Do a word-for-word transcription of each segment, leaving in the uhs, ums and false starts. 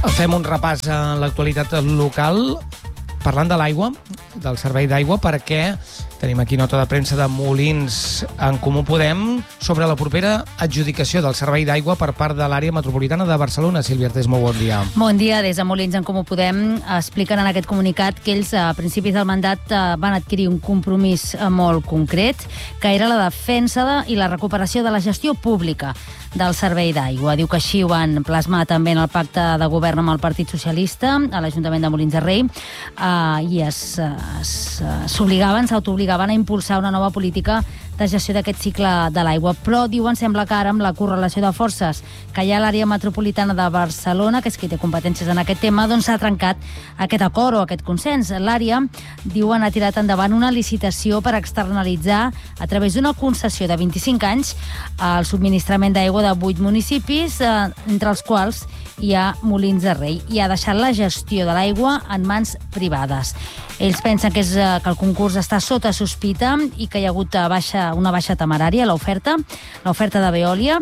Fem un repàs a l'actualitat local parlant de l'aigua, del servei d'aigua, perquè tenim aquí nota de premsa de Molins en Comú Podem sobre la propera adjudicació del servei d'aigua per part de l'àrea metropolitana de Barcelona. Sílvia Artés, molt bon dia. Bon dia. Des de Molins en Comú Podem expliquen en aquest comunicat que ells a principis del mandat van adquirir un compromís molt concret, que era la defensa de, i la recuperació de la gestió pública del servei d'aigua. Diu que així ho van plasmar també en el pacte de govern amb el Partit Socialista a l'Ajuntament de Molins de Rei, eh, i es, es, s'obligaven, s'autobligaven a impulsar una nova política de gestió d'aquest cicle de l'aigua. Però, diuen, sembla que ara amb la correlació de forces que hi ha a l'àrea metropolitana de Barcelona, que és qui té competències en aquest tema, doncs s'ha trencat aquest acord o aquest consens. L'àrea, diuen, ha tirat endavant una licitació per externalitzar a través d'una concessió de vint-i-cinc anys el subministrament d'aigua de vuit municipis, eh, entre els quals hi ha Molins de Rei, i ha deixat la gestió de l'aigua en mans privades. Ells pensen que, és, que el concurs està sota sospita i que hi ha hagut baixa, una baixa temerària a l'oferta, l'oferta de Veolia.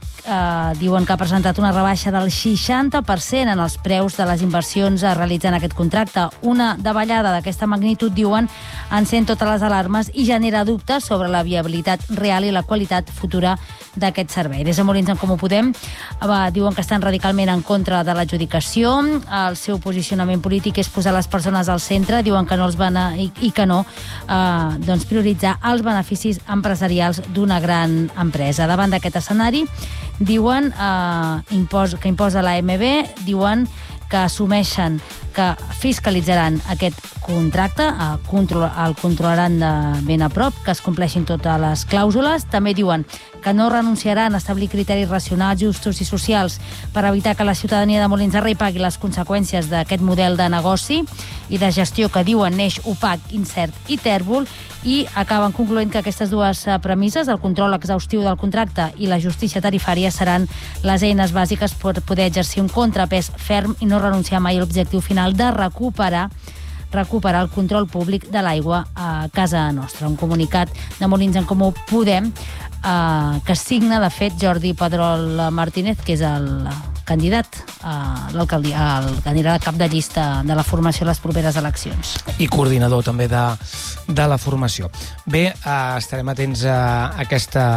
Eh, diuen que ha presentat una rebaixa del seixanta per cent en els preus de les inversions a realitzar en aquest contracte. Una davallada d'aquesta magnitud, diuen, encén totes les alarmes i genera dubtes sobre la viabilitat real i la qualitat futura d'aquest servei. Des de Molins en Comú Podem va, diuen que estan radicalment en contra de l'adjudicació. El seu posicionament polític és posar les persones al centre, diuen que no els van a, i, i que no eh, doncs prioritzar els beneficis empresarials d'una gran empresa. Davant d'aquest escenari, diuen eh, impos, que imposa l'A M B, diuen que assumeixen que fiscalitzaran aquest contracte, el, control, el controlaran de ben a prop, que es compleixin totes les clàusules. També diuen que no renunciaran a establir criteris racionals, justos i socials per evitar que la ciutadania de Molins de Rei pagui les conseqüències d'aquest model de negoci i de gestió que diuen neix opac, incert i tèrbol, i acaben concloent que aquestes dues premisses, el control exhaustiu del contracte i la justícia tarifària, seran les eines bàsiques per poder exercir un contrapès ferm i no renunciar mai a l'objectiu final de recuperar recuperar el control públic de l'aigua a casa nostra. Un comunicat de Molins en Comú Podem eh, que signa, de fet, Jordi Pedrol Martínez, que és el candidat a l'alcaldia, el candidat a cap de llista de la formació a les properes eleccions. I coordinador també de, de la formació. Bé, eh, estarem atents a aquesta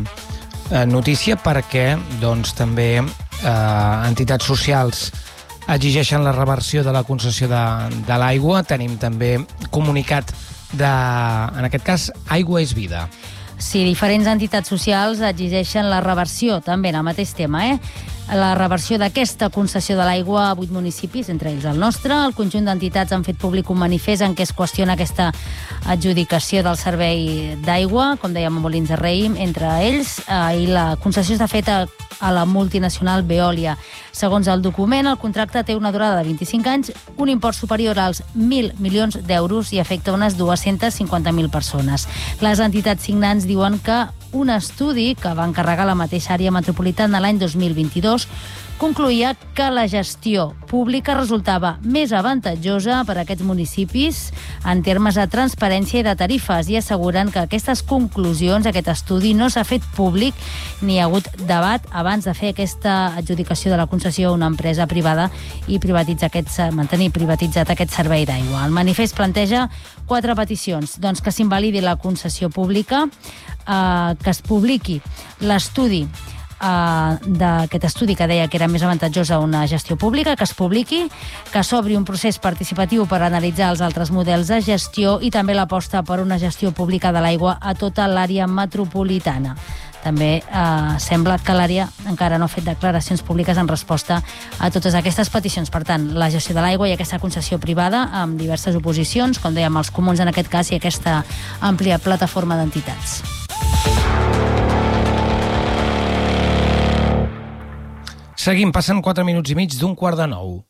eh, notícia perquè doncs, també eh, entitats socials exigeixen la reversió de la concessió de, de l'aigua. Tenim també comunicat de, en aquest cas, Aigua és Vida. Sí, diferents entitats socials exigeixen la reversió, també en el mateix tema, eh? la reversió d'aquesta concessió de l'aigua a vuit municipis, entre ells el nostre. El conjunt d'entitats han fet públic un manifest en què es qüestiona aquesta adjudicació del servei d'aigua, com dèiem a Molins de Rei, entre ells, eh, i la concessió està feta a la multinacional Veolia. Segons el document, el contracte té una durada de vint-i-cinc anys, un import superior als mil milions d'euros i afecta unes dues-centes cinquanta mil persones. Les entitats signants diuen que un estudi que va encarregar la mateixa àrea metropolitana l'any dos mil vint-i-dos concloïa que la gestió pública resultava més avantatjosa per a aquests municipis en termes de transparència i de tarifes, i asseguren que aquestes conclusions, aquest estudi, no s'ha fet públic ni hi ha hagut debat abans de fer aquesta adjudicació de la concessió a una empresa privada i privatitzar aquest, mantenir privatitzat aquest servei d'aigua. El manifest planteja quatre peticions. Doncs que s'invalidi la concessió pública, eh, que es publiqui l'estudi Uh, d'aquest estudi que deia que era més avantatjosa una gestió pública, que es publiqui, que s'obri un procés participatiu per analitzar els altres models de gestió i també l'aposta per una gestió pública de l'aigua a tota l'àrea metropolitana. També eh, sembla que l'àrea encara no ha fet declaracions públiques en resposta a totes aquestes peticions. Per tant, la gestió de l'aigua i aquesta concessió privada amb diverses oposicions, com dèiem, els comuns en aquest cas, i aquesta àmplia plataforma d'entitats. Seguim, passen quatre minuts i mig d'un quart de nou.